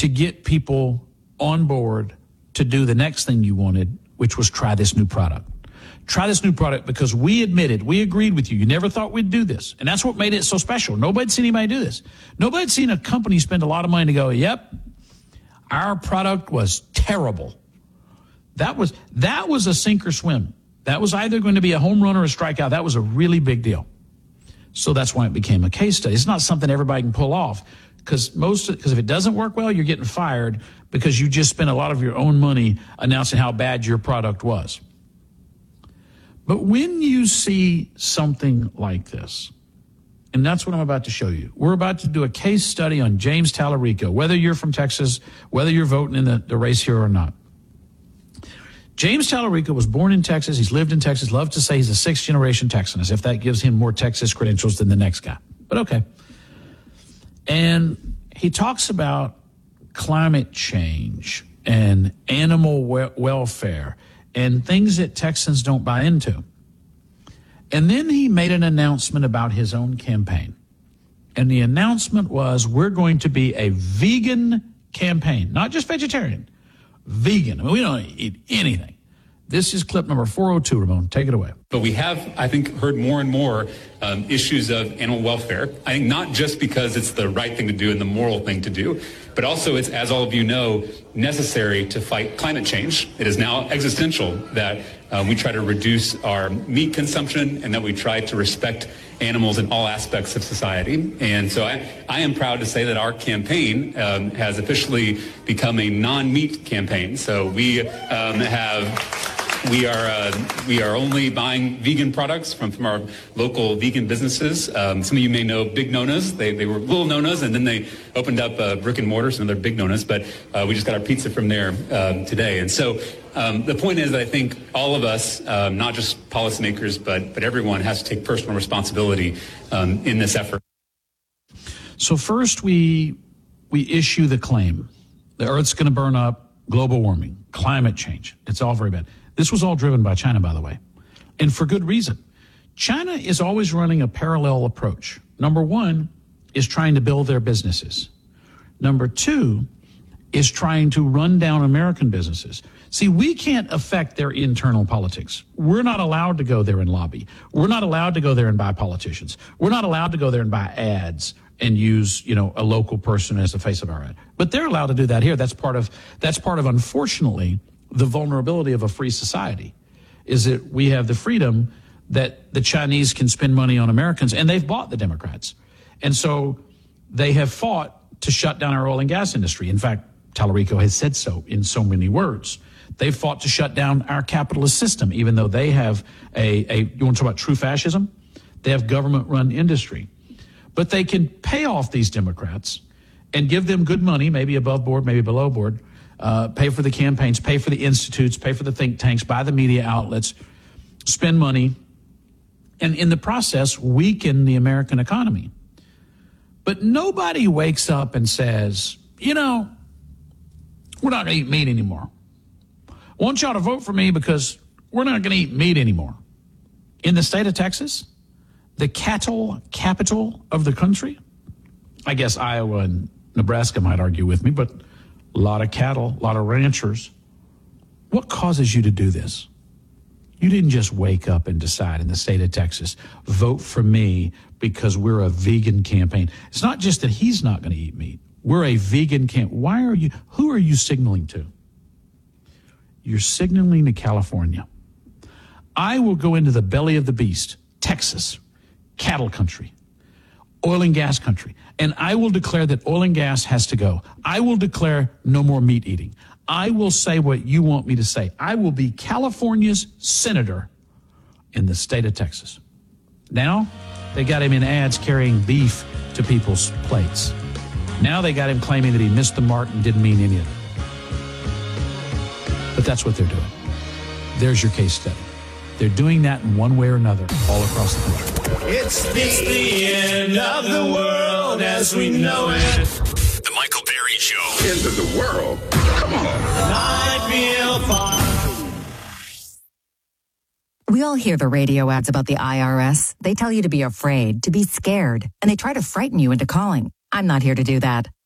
to get people on board to do the next thing you wanted, which was try this new product. Try this new product because we agreed with you. You never thought we'd do this. And that's what made it so special. Nobody'd seen anybody do this. Nobody'd seen a company spend a lot of money to go, yep, our product was terrible. That was a sink or swim. That was either going to be a home run or a strikeout. That was a really big deal. So that's why it became a case study. It's not something everybody can pull off because if it doesn't work well, you're getting fired because you just spent a lot of your own money announcing how bad your product was. But when you see something like this, and that's what I'm about to show you, we're about to do a case study on James Tallarico, whether you're from Texas, whether you're voting in the race here or not. James Tallarico was born in Texas. He's lived in Texas. Love to say he's a sixth-generation Texan, as if that gives him more Texas credentials than the next guy. But okay. And he talks about climate change and animal welfare and things that Texans don't buy into. And then he made an announcement about his own campaign. And the announcement was, we're going to be a vegan campaign, not just vegetarian, vegan. I mean, we don't eat anything. This is clip number 402, Ramon. Take it away. But we have, I think, heard more and more issues of animal welfare. I think not just because it's the right thing to do and the moral thing to do, but also it's, as all of you know, necessary to fight climate change. It is now existential that we try to reduce our meat consumption and that we try to respect animals in all aspects of society. And so I am proud to say that our campaign has officially become a non-meat campaign. So we are only buying vegan products from our local vegan businesses. Some of you may know Big Nona's. They were little Nona's, and then they opened up brick and mortar, some other Big Nona's. But we just got our pizza from there today. And so the point is that I think all of us, not just policymakers, but everyone has to take personal responsibility in this effort. So first we issue the claim. The Earth's going to burn up, global warming, climate change. It's all very bad. This was all driven by China, by the way, and for good reason. China is always running a parallel approach. Number one is trying to build their businesses. Number two is trying to run down American businesses. See, we can't affect their internal politics. We're not allowed to go there and lobby. We're not allowed to go there and buy politicians. We're not allowed to go there and buy ads and use, a local person as the face of our ad. But they're allowed to do that here. That's part of, unfortunately, the vulnerability of a free society, is that we have the freedom that the Chinese can spend money on Americans, and they've bought the Democrats. And so they have fought to shut down our oil and gas industry. In fact, Tallarico has said so in so many words. They've fought to shut down our capitalist system, even though they have you want to talk about true fascism? They have government-run industry. But they can pay off these Democrats and give them good money, maybe above board, maybe below board, pay for the campaigns, pay for the institutes, pay for the think tanks, buy the media outlets, spend money, and in the process, weaken the American economy. But nobody wakes up and says, we're not going to eat meat anymore. I want y'all to vote for me because we're not going to eat meat anymore. In the state of Texas, the cattle capital of the country, I guess Iowa and Nebraska might argue with me, but a lot of cattle, a lot of ranchers. What causes you to do this? You didn't just wake up and decide in the state of Texas, vote for me because we're a vegan campaign. It's not just that he's not going to eat meat. We're a vegan campaign. Who are you signaling to? You're signaling to California. I will go into the belly of the beast, Texas, cattle country, oil and gas country, and I will declare that oil and gas has to go. I will declare no more meat eating. I will say what you want me to say. I will be California's senator in the state of Texas. Now, they got him in ads carrying beef to people's plates. Now they got him claiming that he missed the mark and didn't mean any of it. But that's what they're doing. There's your case study. They're doing that in one way or another all across the country. It's the end of the world as we know it. The Michael Berry Show. End of the world? Come on. I feel fine. We all hear the radio ads about the IRS. They tell you to be afraid, to be scared, and they try to frighten you into calling. I'm not here to do that.